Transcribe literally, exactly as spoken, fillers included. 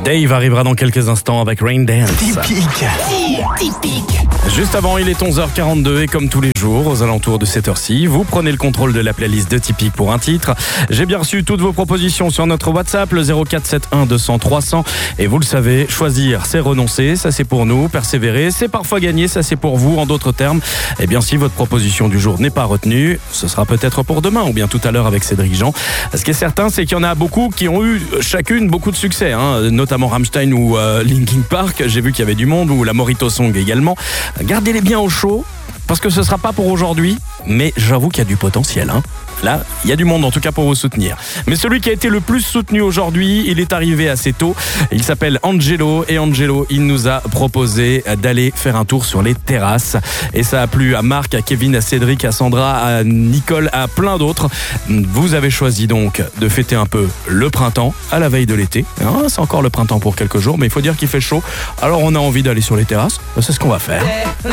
Dave arrivera dans quelques instants avec Rain Dance. Typique. Typique. Juste avant, il est onze heures quarante-deux et comme tous les jours, aux alentours de cette heure-ci, vous prenez le contrôle de la playlist de Typique pour un titre. J'ai bien reçu toutes vos propositions sur notre WhatsApp, le zéro quatre sept un deux cents trois cents. Et vous le savez, choisir, c'est renoncer, ça c'est pour nous. Persévérer, c'est parfois gagner, ça c'est pour vous. En d'autres termes, eh bien si votre proposition du jour n'est pas retenue, ce sera peut-être pour demain ou bien tout à l'heure avec Cédric Jean. Ce qui est certain, c'est qu'il y en a beaucoup qui ont eu chacune beaucoup de succès, hein, notamment Rammstein ou euh, Linkin Park. J'ai vu qu'il y avait du monde, ou la Morito Song également. Gardez-les bien au chaud, parce que ce sera pas pour aujourd'hui, mais j'avoue qu'il y a du potentiel, hein. Là, il y a du monde en tout cas pour vous soutenir. Mais celui qui a été le plus soutenu aujourd'hui, il est arrivé assez tôt. Il s'appelle Angelo et Angelo, il nous a proposé d'aller faire un tour sur les terrasses. Et ça a plu à Marc, à Kevin, à Cédric, à Sandra, à Nicole, à plein d'autres. Vous avez choisi donc de fêter un peu le printemps à la veille de l'été. Hein, c'est encore le printemps pour quelques jours, mais il faut dire qu'il fait chaud. Alors on a envie d'aller sur les terrasses. C'est ce qu'on va faire.